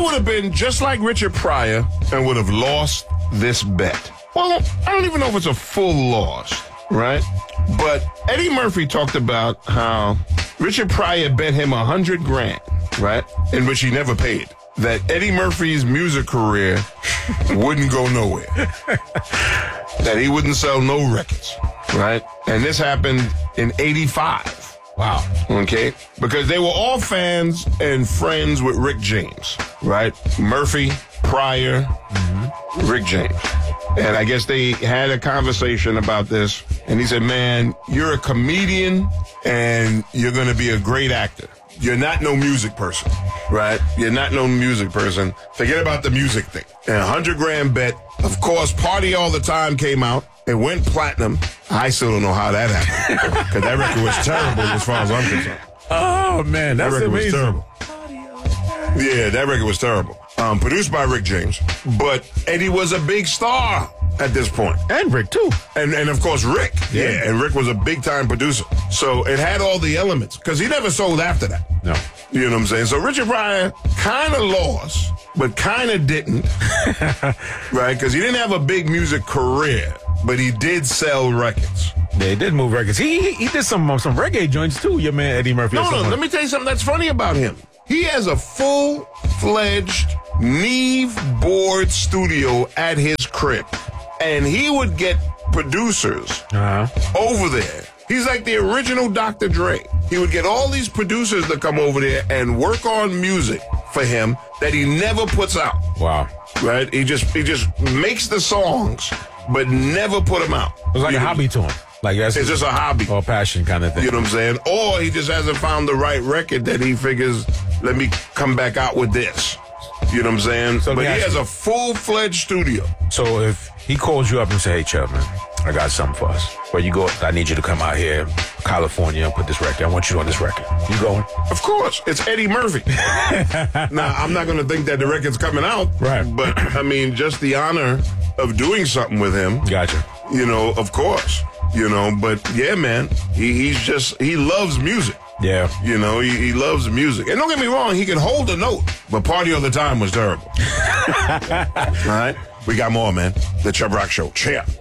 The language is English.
would have been just like Richard Pryor and would have lost this bet. Well, I don't even know if it's a full loss, right? But Eddie Murphy talked about how Richard Pryor bet him $100,000, right? In which he never paid. That Eddie Murphy's music career wouldn't go nowhere. That he wouldn't sell no records, right? And this happened in 85. Wow. Okay? Because they were all fans and friends with Rick James, right? Murphy, Pryor, Rick James. And I guess they had a conversation about this. And he said, man, you're a comedian and you're going to be a great actor. You're not no music person, right? You're not no music person. Forget about the music thing. And $100,000 bet. Of course, Party All the Time came out. It went platinum. I still don't know how that happened. Because that record was terrible as far as I'm concerned. Oh, man, that's that record amazing. was terrible. Yeah, that record was terrible. Produced by Rick James. But Eddie was a big star at this point. And Rick, too. And of course, Rick. Yeah, and Rick was a big-time producer. So it had all the elements. Because he never sold after that. No. You know what I'm saying? So Richard Pryor kind of lost, but kind of didn't. Right? Because he didn't have a big music career, but he did sell records. Yeah, he did move records. He did some reggae joints, too, your man Eddie Murphy. No, let me tell you something that's funny about him. He has a full-fledged Neve board studio at his crib. And he would get producers over there. He's like the original Dr. Dre. He would get all these producers to come over there and work on music for him that he never puts out. Wow. Right? He just makes the songs, but never put them out. It was like a hobby to him. Like it's just a hobby. Or passion kind of thing. You know what I'm saying? Or he just hasn't found the right record that he figures, let me come back out with this. You know what I'm saying? So but he has a full-fledged studio. So if he calls you up and say, hey, Chubb, man, I got something for us. Where you go, I need you to come out here, California, and put this record. I want you on this record. You going? Of course. It's Eddie Murphy. Now, I'm not going to think that the record's coming out. Right. But, I mean, just the honor of doing something with him. Gotcha. You know, of course. You know, but, yeah, man, he loves music. Yeah. You know, he loves music. And don't get me wrong, he can hold a note, but Party All the Time was terrible. All right? We got more, man. The Chubb Rock Show. Cheer.